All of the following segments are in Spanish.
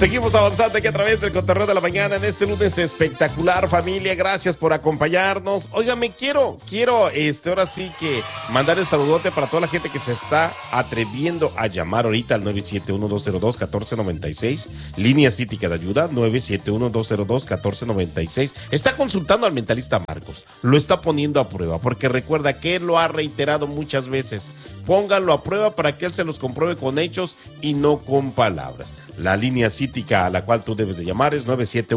Seguimos avanzando aquí a través del Cotorreo de la Mañana en este lunes espectacular, familia. Gracias por acompañarnos. Óigame, quiero ahora sí que mandar el saludote para toda la gente que se está atreviendo a llamar ahorita al 971-202-1496, línea cítica de ayuda, 971-202-1496. Está consultando al mentalista Marcos, lo está poniendo a prueba, porque recuerda que él lo ha reiterado muchas veces. Pónganlo a prueba para que él se los compruebe con hechos y no con palabras. La línea cítica a la cual tú debes de llamar es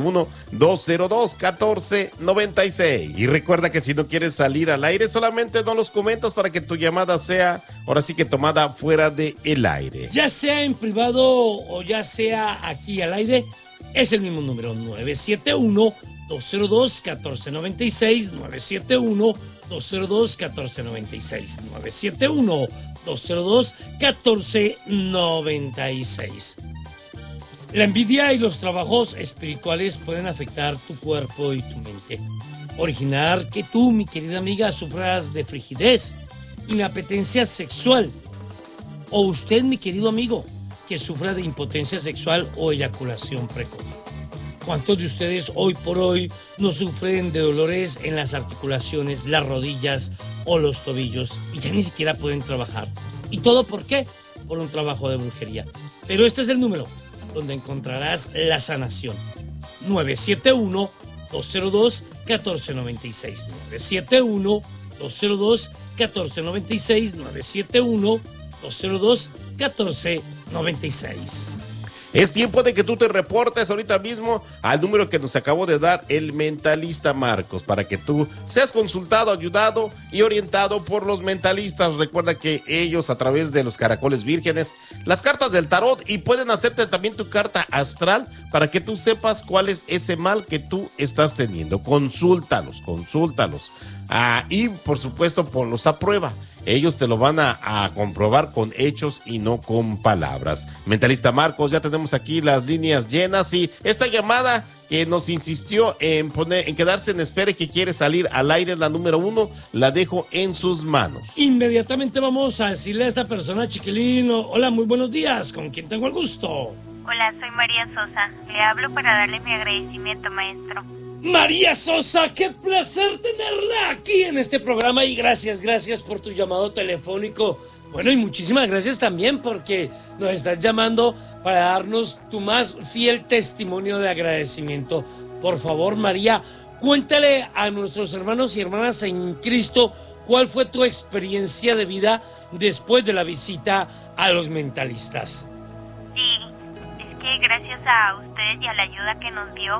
971-202-1496. Y recuerda que si no quieres salir al aire, solamente no los comentas para que tu llamada sea, ahora sí que tomada fuera de el aire. Ya sea en privado o ya sea aquí al aire, es el mismo número, 971-202-1496, 971-202-1496, 971-202-1496. La envidia y los trabajos espirituales pueden afectar tu cuerpo y tu mente. Originar que tú, mi querida amiga, sufras de frigidez, inapetencia sexual. O usted, mi querido amigo, que sufra de impotencia sexual o eyaculación precoz. ¿Cuántos de ustedes hoy por hoy no sufren de dolores en las articulaciones, las rodillas o los tobillos y ya ni siquiera pueden trabajar? ¿Y todo por qué? Por un trabajo de brujería. Pero este es el número donde encontrarás la sanación. 971-202-1496. 971-202-1496. 971-202-1496. Es tiempo de que tú te reportes ahorita mismo al número que nos acabó de dar el mentalista Marcos, para que tú seas consultado, ayudado y orientado por los mentalistas. Recuerda que ellos, a través de los caracoles vírgenes, las cartas del tarot, y pueden hacerte también tu carta astral para que tú sepas cuál es ese mal que tú estás teniendo. Consúltalos. Y por supuesto ponlos a prueba. Ellos te lo van a comprobar con hechos y no con palabras. Mentalista Marcos, ya tenemos aquí las líneas llenas, y esta llamada que nos insistió en quedarse en espera y que quiere salir al aire, la número 1, la dejo en sus manos. Inmediatamente vamos a decirle a esta persona, chiquilino: hola, muy buenos días, ¿con quién tengo el gusto? Hola, soy María Sosa. Le hablo para darle mi agradecimiento, maestro. María Sosa, qué placer tenerla aquí en este programa, y gracias por tu llamado telefónico. Bueno, y muchísimas gracias también porque nos estás llamando para darnos tu más fiel testimonio de agradecimiento. Por favor, María, cuéntale a nuestros hermanos y hermanas en Cristo cuál fue tu experiencia de vida después de la visita a los mentalistas. Sí, es que gracias a usted y a la ayuda que nos dio,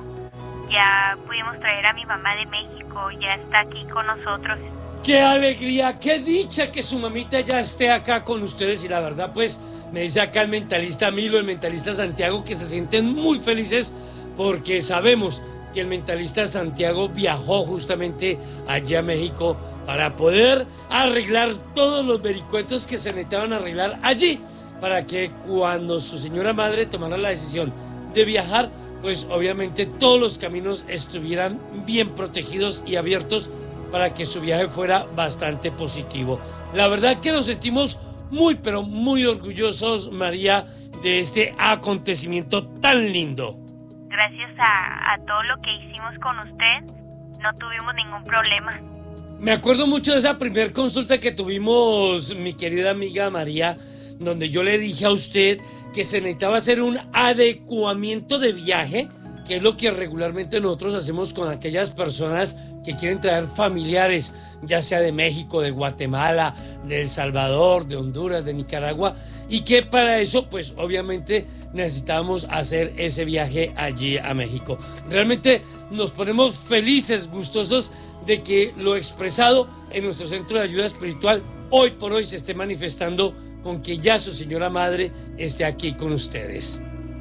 ya pudimos traer a mi mamá de México, ya está aquí con nosotros. ¡Qué alegría! ¡Qué dicha que su mamita ya esté acá con ustedes! Y la verdad, pues, me dice acá el mentalista Milo, el mentalista Santiago, que se sienten muy felices porque sabemos que el mentalista Santiago viajó justamente allá a México para poder arreglar todos los vericuetos que se necesitaban arreglar allí, para que cuando su señora madre tomara la decisión de viajar, pues obviamente todos los caminos estuvieran bien protegidos y abiertos para que su viaje fuera bastante positivo. La verdad que nos sentimos muy, pero muy orgullosos, María, de este acontecimiento tan lindo. Gracias a todo lo que hicimos con usted, no tuvimos ningún problema. Me acuerdo mucho de esa primer consulta que tuvimos, mi querida amiga María, donde yo le dije a usted que se necesitaba hacer un adecuamiento de viaje, que es lo que regularmente nosotros hacemos con aquellas personas que quieren traer familiares, ya sea de México, de Guatemala, de El Salvador, de Honduras, de Nicaragua, y que para eso, pues obviamente necesitamos hacer ese viaje allí a México. Realmente nos ponemos felices, gustosos de que lo expresado en nuestro centro de ayuda espiritual hoy por hoy se esté manifestando, con que ya su señora madre esté aquí con ustedes.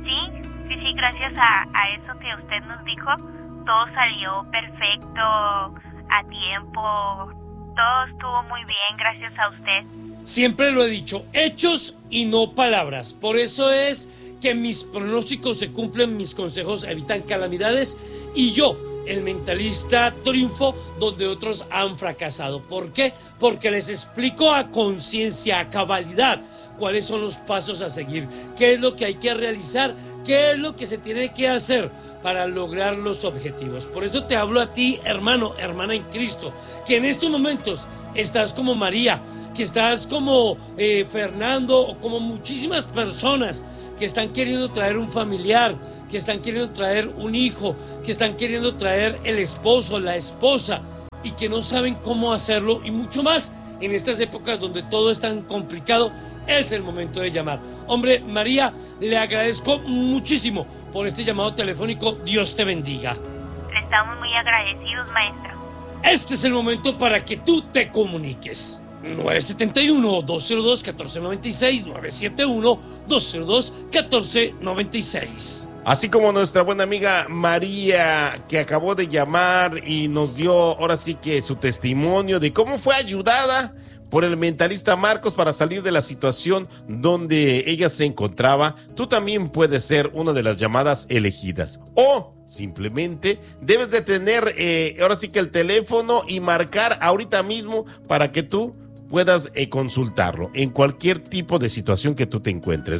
Sí, gracias a eso que usted nos dijo, todo salió perfecto, a tiempo, todo estuvo muy bien, gracias a usted. Siempre lo he dicho, hechos y no palabras. Por eso es que mis pronósticos se cumplen, mis consejos evitan calamidades, y yo, el mentalista, triunfo donde otros han fracasado. ¿Por qué? Porque les explico a conciencia, a cabalidad, cuáles son los pasos a seguir, qué es lo que hay que realizar ¿Qué es lo que se tiene que hacer para lograr los objetivos? Por eso te hablo a ti, hermano, hermana en Cristo, que en estos momentos estás como María, que estás como Fernando o como muchísimas personas que están queriendo traer un familiar, que están queriendo traer un hijo, que están queriendo traer el esposo, la esposa, y que no saben cómo hacerlo, y mucho más en estas épocas donde todo es tan complicado. Es el momento de llamar. Hombre, María, le agradezco muchísimo por este llamado telefónico. Dios te bendiga. Le estamos muy agradecidos, maestro. Este es el momento para que tú te comuniques. 971-202-1496, 971-202-1496. Así como nuestra buena amiga María, que acabó de llamar y nos dio ahora sí que su testimonio de cómo fue ayudada por el mentalista Marcos para salir de la situación donde ella se encontraba. Tú también puedes ser una de las llamadas elegidas. O simplemente debes de tener ahora sí que el teléfono y marcar ahorita mismo para que tú puedas consultarlo en cualquier tipo de situación que tú te encuentres.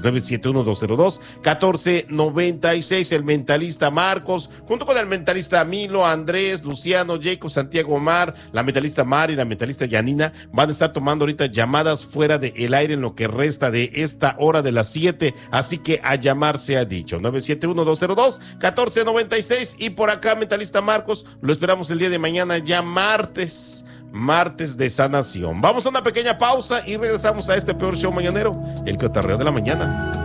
971-202-1496, el mentalista Marcos, junto con el mentalista Milo, Andrés, Luciano, Jacob, Santiago, Omar, la mentalista Mari, la mentalista Yanina, van a estar tomando ahorita llamadas fuera del aire en lo que resta de esta hora de las 7, así que a llamar se ha dicho. 971-202-1496, y por acá, mentalista Marcos, lo esperamos el día de mañana, ya martes de sanación. Vamos a una pequeña pausa y regresamos a este peor show mañanero, el Cotorreo de la Mañana.